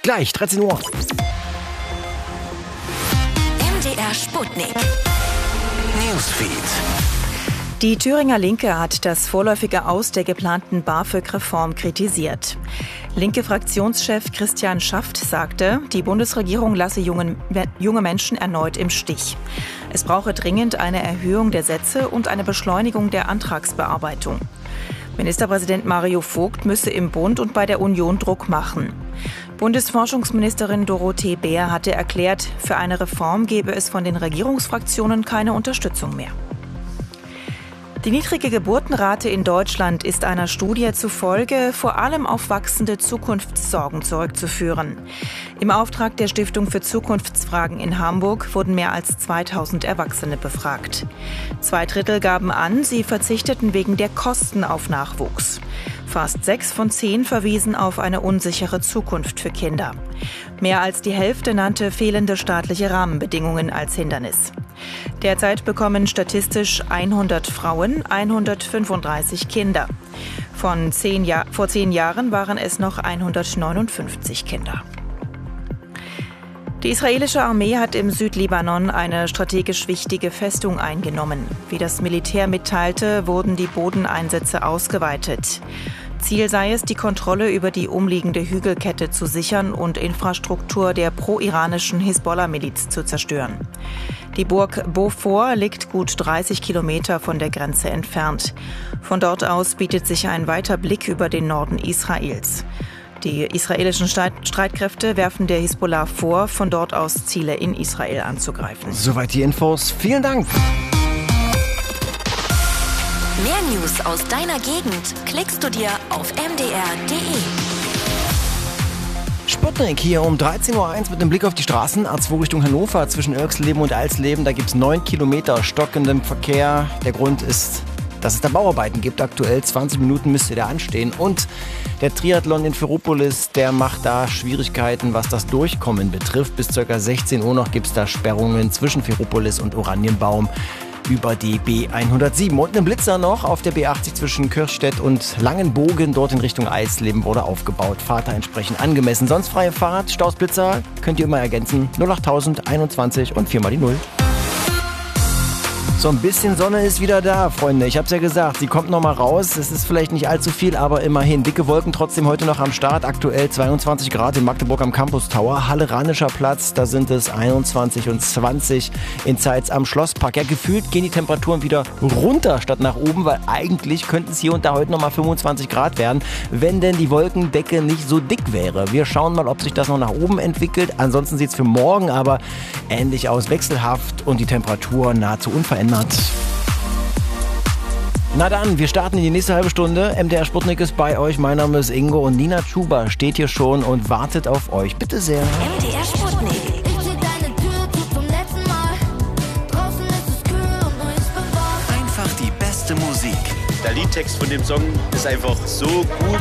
Gleich, 13 Uhr. MDR Sputnik. Newsfeed. Die Thüringer Linke hat das vorläufige Aus der geplanten BAföG-Reform kritisiert. Linke Fraktionschef Christian Schaft sagte, die Bundesregierung lasse junge Menschen erneut im Stich. Es brauche dringend eine Erhöhung der Sätze und eine Beschleunigung der Antragsbearbeitung. Ministerpräsident Mario Vogt müsse im Bund und bei der Union Druck machen. Bundesforschungsministerin Dorothee Bär hatte erklärt, für eine Reform gebe es von den Regierungsfraktionen keine Unterstützung mehr. Die niedrige Geburtenrate in Deutschland ist einer Studie zufolge vor allem auf wachsende Zukunftssorgen zurückzuführen. Im Auftrag der Stiftung für Zukunftsfragen in Hamburg wurden mehr als 2000 Erwachsene befragt. 2/3 gaben an, sie verzichteten wegen der Kosten auf Nachwuchs. Fast 6 von 10 verwiesen auf eine unsichere Zukunft für Kinder. Mehr als die Hälfte nannte fehlende staatliche Rahmenbedingungen als Hindernis. Derzeit bekommen statistisch 100 Frauen 135 Kinder. Vor 10 Jahren waren es noch 159 Kinder. Die israelische Armee hat im Südlibanon eine strategisch wichtige Festung eingenommen. Wie das Militär mitteilte, wurden die Bodeneinsätze ausgeweitet. Ziel sei es, die Kontrolle über die umliegende Hügelkette zu sichern und Infrastruktur der pro-iranischen Hisbollah-Miliz zu zerstören. Die Burg Beaufort liegt gut 30 Kilometer von der Grenze entfernt. Von dort aus bietet sich ein weiter Blick über den Norden Israels. Die israelischen Streitkräfte werfen der Hisbollah vor, von dort aus Ziele in Israel anzugreifen. Soweit die Infos. Vielen Dank. Mehr News aus deiner Gegend klickst du dir auf mdr.de. Sputnik hier um 13.01 Uhr mit dem Blick auf die Straßen. A2 Richtung Hannover zwischen Irxleben und Alsleben. Da gibt es 9 Kilometer stockendem Verkehr. Der Grund ist, dass es da Bauarbeiten gibt. Aktuell 20 Minuten müsste der anstehen. Und der Triathlon in Ferropolis, der macht da Schwierigkeiten, was das Durchkommen betrifft. Bis ca. 16 Uhr noch gibt es da Sperrungen zwischen Ferropolis und Oranienbaum über die B107. Und ein Blitzer noch auf der B80 zwischen Kirchstedt und Langenbogen. Dort in Richtung Eisleben wurde aufgebaut. Fahrt da entsprechend angemessen. Sonst freie Fahrt, Staus, Blitzer könnt ihr immer ergänzen. 08000 21 und 4 mal die 0. So ein bisschen Sonne ist wieder da, Freunde. Ich hab's ja gesagt, sie kommt noch mal raus. Es ist vielleicht nicht allzu viel, aber immerhin. Dicke Wolken trotzdem heute noch am Start. Aktuell 22 Grad in Magdeburg am Campus Tower. Halle-Ranischer Platz, da sind es 21 und 20 in Zeitz am Schlosspark. Ja, gefühlt gehen die Temperaturen wieder runter statt nach oben, weil eigentlich könnten es hier und da heute noch mal 25 Grad werden, wenn denn die Wolkendecke nicht so dick wäre. Wir schauen mal, ob sich das noch nach oben entwickelt. Ansonsten sieht es für morgen aber ähnlich aus, wechselhaft und die Temperatur nahezu unverändert. Na dann, wir starten in die nächste halbe Stunde. MDR Sputnik ist bei euch. Mein Name ist Ingo und Nina Chuba steht hier schon und wartet auf euch. Bitte sehr. MDR Sputnik. Einfach die beste Musik. Der Liedtext von dem Song ist einfach so gut.